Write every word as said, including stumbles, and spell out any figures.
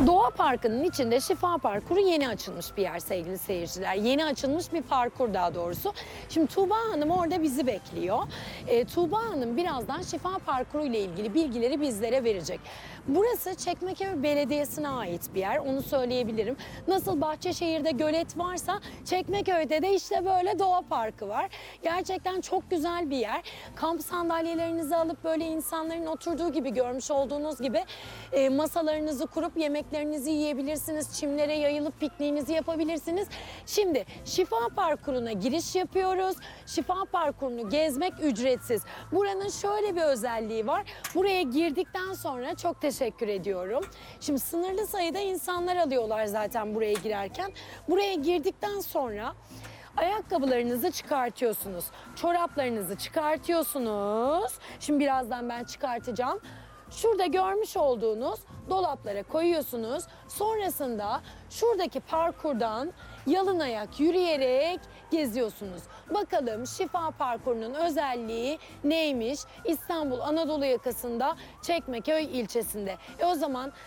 Doğa Parkı'nın içinde Şifa Parkuru yeni açılmış bir yer sevgili seyirciler. Yeni açılmış bir parkur daha doğrusu. Şimdi Tuğba Hanım orada bizi bekliyor. E, Tuğba Hanım birazdan Şifa Parkuru ile ilgili bilgileri bizlere verecek. Burası Çekmeköy Belediyesi'ne ait bir yer, onu söyleyebilirim. Nasıl Bahçeşehir'de gölet varsa Çekmeköy'de de işte böyle Doğa Parkı var. Gerçekten çok güzel bir yer. Kamp sandalyelerinizi alıp böyle insanların oturduğu gibi, görmüş olduğunuz gibi e, masalarınızı kurup yemeklerinizi yiyebilirsiniz. Çimlere yayılıp pikniğinizi yapabilirsiniz. Şimdi Şifa Parkuru'na giriş yapıyoruz. Şifa Parkuru'nu gezmek ücretsiz. Buranın şöyle bir özelliği var. Buraya girdikten sonra çok teşekkür ediyorum. Şimdi sınırlı sayıda insanlar alıyorlar zaten buraya girerken. Buraya girdikten sonra ayakkabılarınızı çıkartıyorsunuz. Çoraplarınızı çıkartıyorsunuz. Şimdi birazdan ben çıkartacağım. Şurada görmüş olduğunuz dolaplara koyuyorsunuz. Sonrasında şuradaki parkurdan yalın ayak yürüyerek geziyorsunuz. Bakalım Şifa Parkuru'nun özelliği neymiş? İstanbul Anadolu yakasında Çekmeköy ilçesinde. E o zaman